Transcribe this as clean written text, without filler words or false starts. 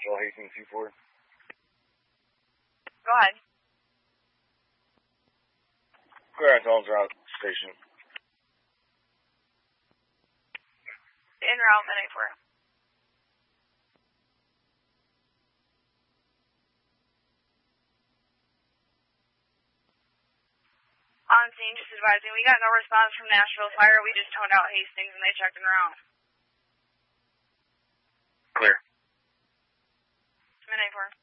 Nashville, Hastings, 2-4. Go ahead. Clearance Holmes Route Station. En route, minute 4. On scene, just advising, we got no response from Nashville Fire. We just toned out Hastings and they checked en route. Clear. Minute 4.